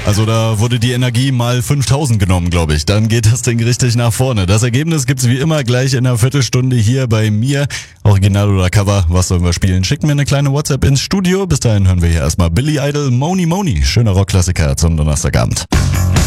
Also da wurde die Energie mal 5000 genommen, glaube ich. Dann geht das Ding richtig nach vorne. Das Ergebnis gibt's wie immer gleich in einer Viertelstunde hier bei mir. Original oder Cover, was sollen wir spielen? Schicken mir eine kleine WhatsApp ins Studio. Bis dahin hören wir hier erstmal Billy Idol, Moni Moni. Schöner Rockklassiker zum Donnerstagabend.